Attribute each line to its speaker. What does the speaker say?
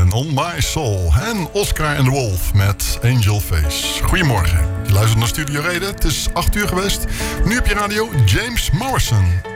Speaker 1: en On My Soul. En Oscar and the Wolf met Angel Face. Goedemorgen, je luistert naar Studio Reden. Het is 8 uur geweest. Nu op je radio James Morrison.